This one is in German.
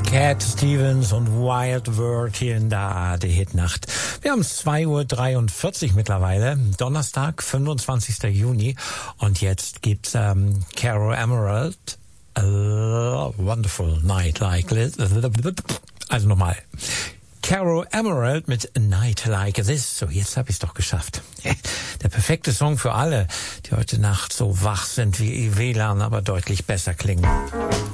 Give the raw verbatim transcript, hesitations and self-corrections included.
Cat Stevens und Wild World hier in der A R D-Hitnacht. Wir haben zwei Uhr dreiundvierzig mittlerweile, Donnerstag, fünfundzwanzigster Juni. Und jetzt gibt's ähm, Caro Emerald, A Wonderful Night Like This. Also nochmal. Caro Emerald mit A Night Like This. So, jetzt habe ich es doch geschafft. Der perfekte Song für alle, die heute Nacht so wach sind wie W L A N, aber deutlich besser klingen.